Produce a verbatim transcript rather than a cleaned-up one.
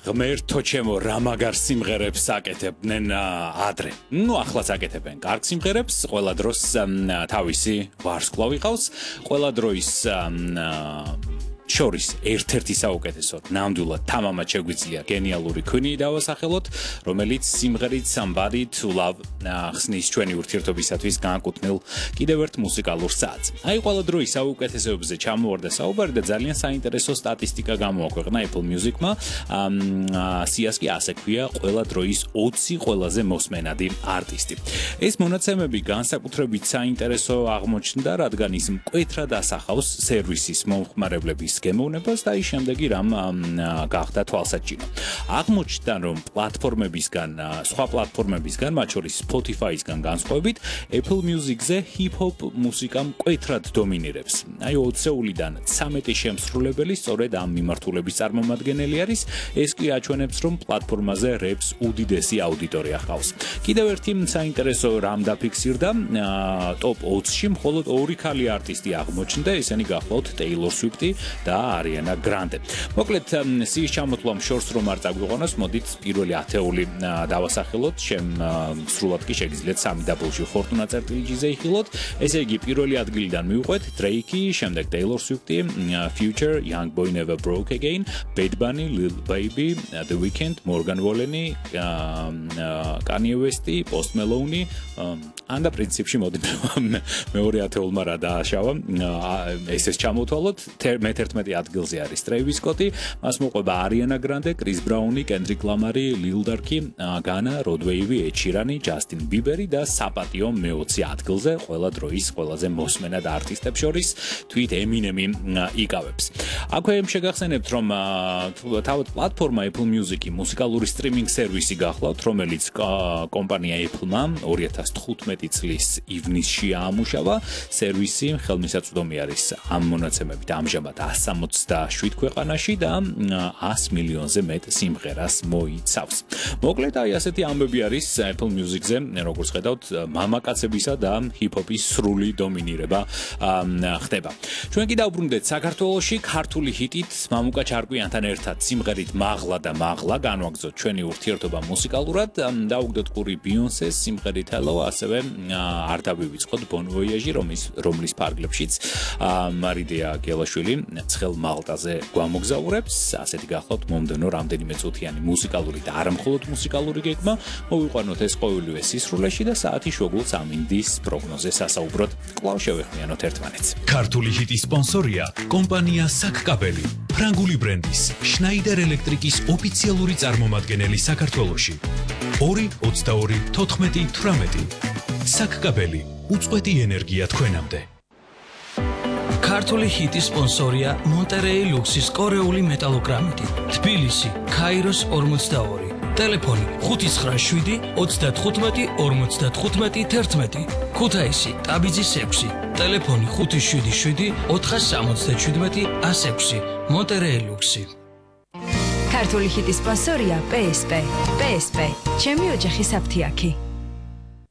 ღმერთო ჩემო რა მაგარ სიმღერებს აკეთებდნენ ადრე. ნუ ახლაც აკეთებენ კარგ სიმღერებს, ყველა დროს თავისი ვარსკვლავი ყავს, ყველა დროის შორის ერთ-ერთი საუკეთესო ნამდვილად თამამად შეგვიძლია გენიალური Queen-ი დავასახელოთ, რომელიც სიმღერით Somebody to Love ხსნის ჩვენი ურთიერთობისათვის განკუთვნილ კიდევ ერთ მუსიკალურ საათს. აი ყველა დროის საუკეთესოებზე ჩამოვარდა საუბარი და ძალიან საინტერესო სტატისტიკა გამოაქვეყნა Apple Music-მა. სიას კი ასე ქვია ყველა დროის ოცი ყველაზე მოსმენადი არტისტი. ეს მონაცემები განსაკუთრებით საინტერესო აღმოჩნდა, რადგან ის მკვეთრად ასახავს სერვისის მომხმარებლების გემოვნებას და ის შემდეგი რამ გახდა თვალსაჩინო. აღმოჩნდა, რომ პლატფორმებისგან, სხვა პლატფორმებისგან, მათ შორის Spotify-ისგან განსხვავებით, Apple Music-ზე hip-hop მუსიკა მკვეთრად დომინირებს. აი ოცეულიდან ცამეტი შემსრულებელი სწორედ ამ მიმართულების წარმომადგენელი არის. ეს კი აჩვენებს, რომ პლატფორმაზე რეპს უდიდესი აუდიტორია ჰყავს. კიდევ ერთი საინტერესო რამ დაფიქსირდა, ტოპ ოცში მხოლოდ ორი ქალი არტისტი აღმოჩნდა, ესენი გახლავთ Taylor Swift და Ariana Grande. მოკლედ, სიის ჩამოთვლამ შორს რომ არ წაგვიყვანოს, მოდით პირველი ათეული დავასახელოთ, შემ სრულად კი შეგიძლიათ სამი დაბლში Fortuna წერტილი G-ზე იხილოთ. ესე იგი, პირველი ადგილიდან მივყვეთ Drake-ი, შემდეგ Taylor Swift-ი, Future, Young Boy Never Broke Again, Bad Bunny, Lil Baby, The Weeknd, Morgan Wallen-ი, Kanye West-ი, Post Malone-ი, ანდა პრინციპში მოდი მეორე ათეულმა რა დააშავა. ესეც ჩამოთვალოთ. მეთერთმეტი ადგილზე არის Travis Scott-ი, მას მოყვება Ariana Grande, Chris Brown-ი, Kendrick Lamar-ი, Lil Durk-ი, Ghana, Rod Wave-ი, Ed Sheeran-ი, Justin Bieber-ი და საპატიო მეოცე ადგილზე ყველა დროის ყველაზე მოსმენად არტისტებს შორის თვით Eminem-ი იკავებს. აქვე შეგახსენებთ, რომ თავად პლატფორმა Apple Music-ი მუსიკალური სტრიმინგ სერვისი გახლავთ, რომელიც კომპანია Apple-მა ორი ათას თხუთმეტი წლის ივნისში აამუშავა. სერვისი ხელმისაწვდომი არის ამ მონაცემებით ამჟამად εκατს სამოცდაშვიდ ქვეყანაში და ას მილიონზე მეტ სიმღერას მოიცავს. მოკლედ, აი ასეთი ამბები არის Apple Music-ზე, როგორც ხედავთ, მამაკაცებისა და ჰიპ-ჰოპის სრული დომინირება ხდება. ჩვენ კი დავბრუნდეთ საქართველოში ქართული ჰიტით მამუკა ჩარკვიანთან ერთად სიმღერით მაღლა და მაღლა განვაგრძოთ ჩვენი ურთიერთობა მუსიკალურად. დავუგდოთ ყური Beyoncé-ს სიმღერით Hello, ასევე არ დავივიწყოთ Bon Voyage, რომლის ფარგლებშიც მარიდეა გელაშვილი ცხელ მალტაზე გვამოგზაურებს. ასეთი გახლავთ მომდენო რამდენიმე წუთიანი მუსიკალური და არა მხოლოდ მუსიკალური გეგმა. მოვიყვანოთ ეს ყოველივე სისრულეში და საათი შუაგულს ამინდის პროგნოზეს ასაუბროთ. კვლავ შევეხმიანოთ ერთმანეთს. ქართული ჰიტის სპონსორია კომპანია საკკაბელი, ფრანგული ბრენდის Schneider Electric-ის ოფიციალური წარმომადგენელი საქართველოში. ორი ოცდაორი თოთხმეტი თვრამეტი. საკკაბელი, უწყვეტი ენერგია თქვენამდე. ქართული ჰიტის სპონსორია Monterey Luxis კორეული მეტალოგრამიტი, თბილისი, ქაიროს ორმოცდაორი. ტელეფონი ხუთი ცხრა შვიდი ოცდათხუთმეტი ორმოცდათხუთმეტი თერთმეტი. ქუთაისი, ტაბიძის ექვსი. ტელეფონი ხუთი შვიდი შვიდი ოთხსამოცდაშვიდმეტი ას ექვსი. Monterey Luxi. ქართული ჰიტის სპონსორია პე ეს პე. პე ეს პე. ჩემი ოჯახის აფთიაქი.